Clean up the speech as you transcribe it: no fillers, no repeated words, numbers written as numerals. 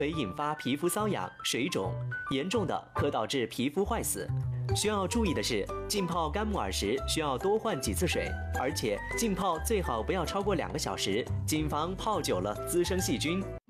可以引发皮肤瘙痒、水肿，严重的可导致皮肤坏死。需要注意的是，浸泡干木耳时需要多换几次水，而且浸泡最好不要超过2个小时，谨防泡久了滋生细菌。